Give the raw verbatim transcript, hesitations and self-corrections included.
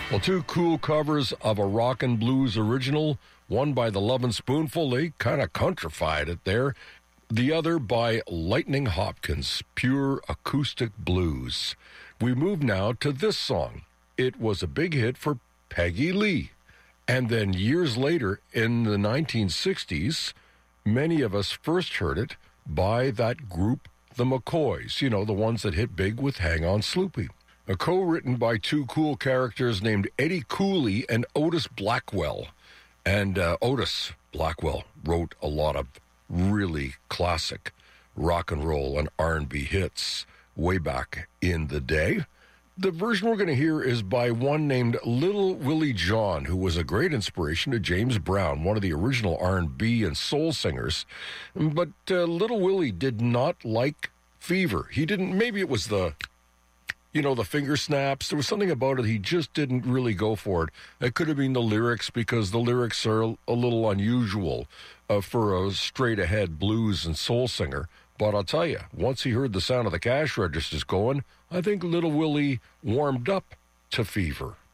Well, two cool covers of a rock and blues original, one by the Lovin' Spoonful, they kind of countrified it there. The other by Lightning Hopkins, pure acoustic blues. We move now to this song. It was a big hit for Peggy Lee. And then years later, in the nineteen sixties, many of us first heard it by that group, the McCoys, you know, the ones that hit big with Hang On Sloopy. A co-written by two cool characters named Eddie Cooley and Otis Blackwell. And uh, Otis Blackwell wrote a lot of really classic rock and roll and R and B hits way back in the day. The version we're going to hear is by one named Little Willie John, who was a great inspiration to James Brown, one of the original R and B and soul singers. But uh, Little Willie did not like Fever. He didn't, maybe it was the, you know, the finger snaps. There was something about it. He just didn't really go for it. It could have been the lyrics, because the lyrics are a little unusual uh, for a straight-ahead blues and soul singer. But I'll tell you, once he heard the sound of the cash registers going, I think Little Willie warmed up to Fever.